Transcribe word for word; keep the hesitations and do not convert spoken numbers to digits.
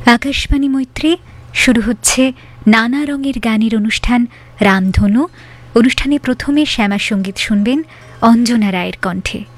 আকাশবাণী মৈত্রী শুরু হচ্ছে নানা রঙের গানের অনুষ্ঠান রামধনু। অনুষ্ঠানে প্রথমে শ্যামা সঙ্গীত শুনবেন অঞ্জনা রায়ের কণ্ঠে।